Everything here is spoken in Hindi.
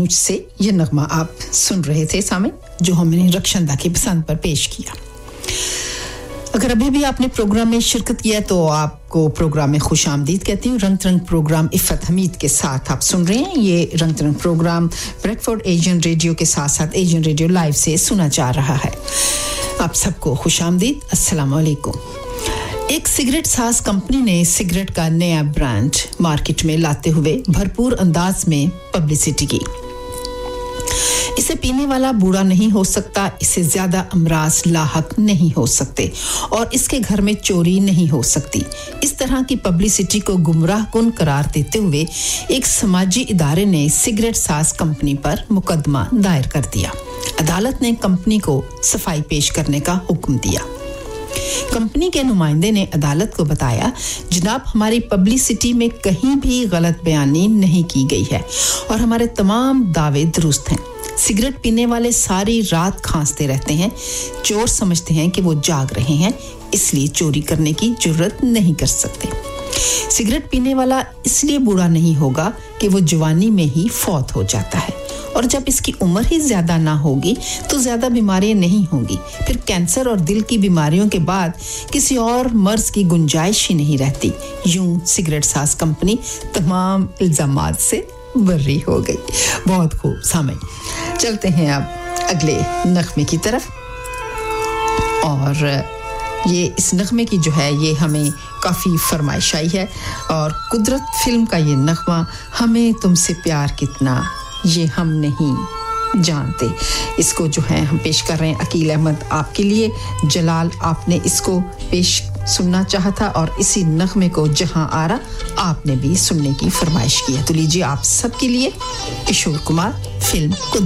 अनुज से ये नगमा आप सुन रहे थे सामने, जो हमने रक्षंदा की पसंद पर पेश किया। अगर अभी भी आपने प्रोग्राम में शिरकत किया तो आपको प्रोग्राम में खुशामदीद कहती हूँ। रंग तरंग प्रोग्राम इफ़त हमीद के साथ आप सुन रहे हैं। ये रंग तरंग प्रोग्राम ब्रेडफोर्ड एशियन रेडियो के साथ साथ एशियन रेडियो लाइव से सुना जा रहा है। आप सबको खुशामदीद, अस्सलाम वालेकुम। एक सिगरेट साज कंपनी ने सिगरेट का नया ब्रांड मार्केट में लाते हुए भरपूर अंदाज में पब्लिसिटी की। इसे पीने वाला बूढ़ा नहीं हो सकता, इसे ज्यादा अमराज लाहक नहीं हो सकते और इसके घर में चोरी नहीं हो सकती। इस तरह की पब्लिसिटी को गुमराहकुन करार देते हुए एक समाजी इदारे ने सिगरेट साज कंपनी पर मुकदमा दायर कर दिया। अदालत ने कंपनी को सफाई पेश करने का हुक्म दिया। कंपनी के नुमाइंदे ने अदालत को बताया, जनाब, हमारी पब्लिसिटी में कहीं भी गलत बयानी नहीं की गई है और हमारे तमाम दावे दुरुस्त हैं। सिगरेट पीने वाले सारी रात खांसते रहते हैं। चोर समझते हैं कि वो जाग रहे हैं, इसलिए चोरी करने की जुर्रत नहीं कर सकते। सिगरेट पीने वाला इसलिए बूढ़ा नहीं होगा कि वो जवानी में ही फौत हो जाता है और जब इसकी उम्र ही ज्यादा ना होगी तो ज्यादा बीमारियां नहीं होंगी। फिर कैंसर और दिल की बीमारियों के बाद किसी और मर्ज की गुंजाइश ही नहीं रहती। यूं सिगरेट साज कंपनी तमाम इल्जामात से बरी हो गई। बहुत खूब सामई, चलते हैं अब अगले नगमे की तरफ। और ये इस नगमे की जो है ये हमें काफ़ी फरमाइश आई है और कुदरत फिल्म का ये नगमा, हमें तुमसे प्यार कितना ये हम नहीं जानते। इसको जो है हम पेश कर रहे हैं अकील अहमद आपके लिए। जलाल, आपने इसको पेश सुनना चाहा था और इसी नगमे को जहां आरा आपने भी सुनने की फरमाइश की है। तो लीजिए आप सबके लिए किशोर कुमार, फिल्म